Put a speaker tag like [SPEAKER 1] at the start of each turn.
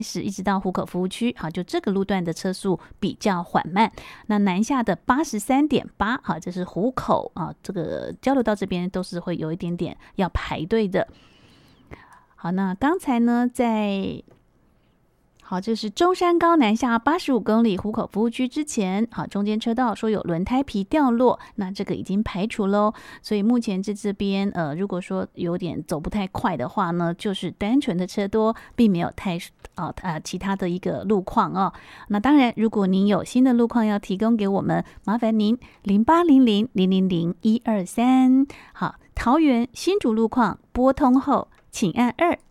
[SPEAKER 1] 是一直到湖口服务区，好，就这个路段的车速比较缓慢。那南下的83.8，好，这是湖口啊，这个交流道这边都是会有一点点要排队的。好，那刚才呢，好，这是中山高南下85公里湖口服务区之前，好，中间车道说有轮胎皮掉落，那这个已经排除喽。所以目前这边如果说有点走不太快的话呢，就是单纯的车多，并没有太其他的一个路况哦。那当然，如果您有新的路况要提供给我们，麻烦您0800000123。好，桃园新竹路况拨通后，请按2。